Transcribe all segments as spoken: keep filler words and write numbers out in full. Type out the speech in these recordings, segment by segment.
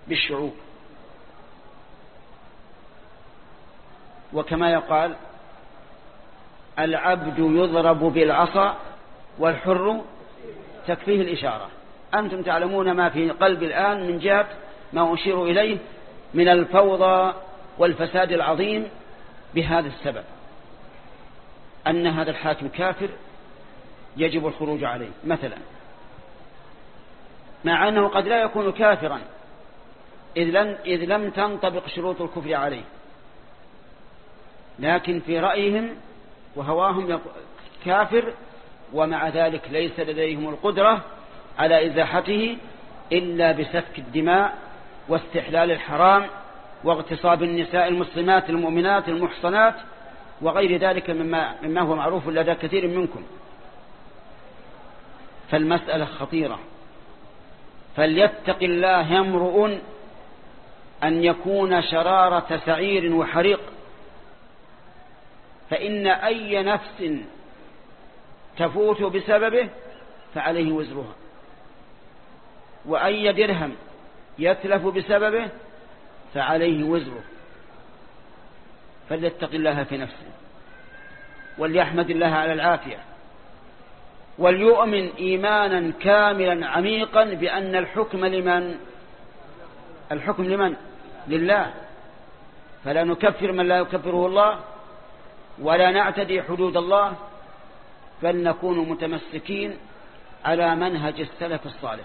بالشعوب. وكما يقال العبد يضرب بالعصا والحر تكفيه الإشارة. أنتم تعلمون ما في قلبي الآن من جهة ما أشير إليه من الفوضى والفساد العظيم بهذا السبب، أن هذا الحاكم كافر يجب الخروج عليه مثلا، مع أنه قد لا يكون كافرا إذ لم تنطبق شروط الكفر عليه، لكن في رأيهم وهواهم كافر، ومع ذلك ليس لديهم القدرة على إزاحته إلا بسفك الدماء واستحلال الحرام واغتصاب النساء المسلمات المؤمنات المحصنات وغير ذلك مما, مما هو معروف لدى كثير منكم. فالمسألة خطيرة، فليتق الله امرؤ أن يكون شرارة سعير وحريق، فإن أي نفس تفوت بسببه فعليه وزرها، وأي درهم يتلف بسببه فعليه وزره. فليتق الله في نفسه وليحمد الله على العافية، وليؤمن إيمانا كاملا عميقا بأن الحكم لمن؟ الحكم لمن؟ لله. فلا نكفر من لا يكفره الله ولا نعتدي حدود الله، بل نكون متمسكين على منهج السلف الصالح.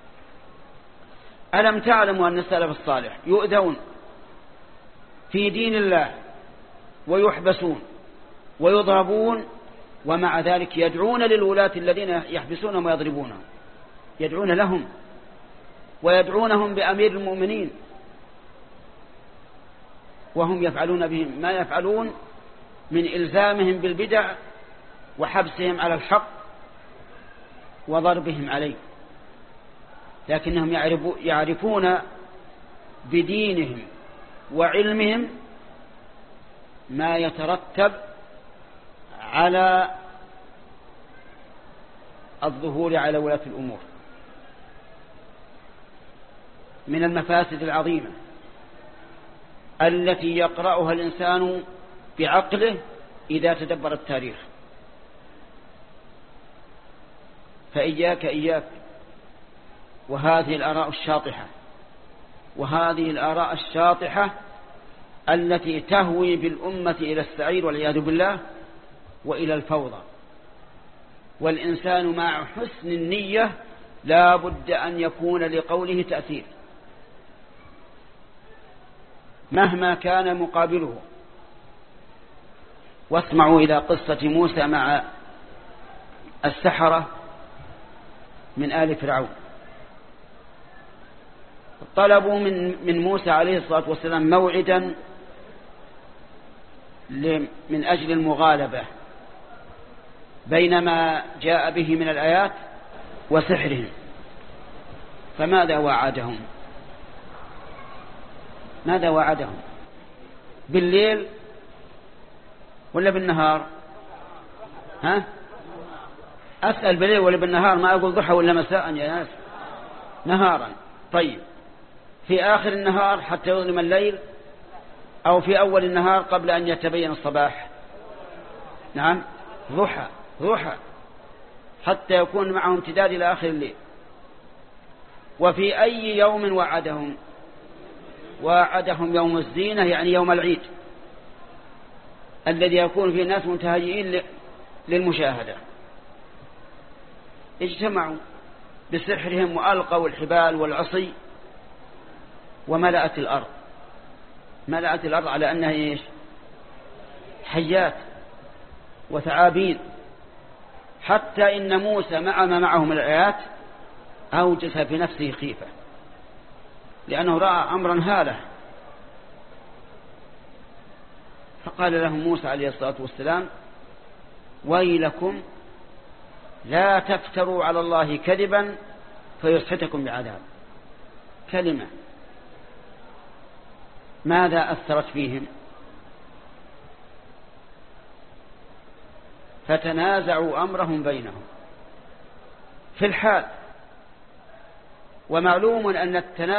ألم تعلموا أن السلف الصالح يؤذون في دين الله ويحبسون ويضربون، ومع ذلك يدعون للولاة الذين يحبسونهم ويضربونهم، يدعون لهم ويدعونهم بأمير المؤمنين، وهم يفعلون بهم ما يفعلون من إلزامهم بالبدع وحبسهم على الحق وضربهم عليه، لكنهم يعرفون بدينهم وعلمهم ما يترتب على الظهور على ولاة الأمور من المفاسد العظيمة التي يقرأها الإنسان بعقله إذا تدبر التاريخ. فإياك إياك وهذه الآراء الشاطحة، وهذه الآراء الشاطحة التي تهوي بالأمة إلى السعير والعياذ بالله وإلى الفوضى. والإنسان مع حسن النية لا بد أن يكون لقوله تأثير مهما كان مقابله. واسمعوا إلى قصة موسى مع السحرة من آل فرعون. طلبوا من من موسى عليه الصلاة والسلام موعدا من أجل المغالبة بين ما جاء به من الآيات وسحرهم. فماذا وعدهم؟ ماذا وعدهم؟ بالليل ولا بالنهار؟ ها؟ أسأل بالليل ولا بالنهار، ما أقول ضحى ولا مساء يا ناس. نهارا. طيب في آخر النهار حتى يظلم الليل، أو في أول النهار قبل أن يتبين الصباح؟ نعم ضحى ضحى حتى يكون معهم امتداد إلى آخر الليل. وفي أي يوم وعدهم؟ وعدهم يوم الزينة، يعني يوم العيد الذي يكون فيه الناس منتهيئين للمشاهدة. اجتمعوا بسحرهم وألقوا الحبال والعصي وملأت الأرض، ملأت الأرض على أنها إيش؟ حيات وثعابين، حتى إن موسى مع ما معه من الآيات أوجس في نفسه خيفة، لأنه رأى أمرا هاله. فقال لهم موسى عليه الصلاة والسلام: ويلكم لا تفتروا على الله كذبا فيسحتكم بعذاب. كلمة ماذا أثرت فيهم؟ فتنازعوا أمرهم بينهم في الحال. ومعلوم أن التنازع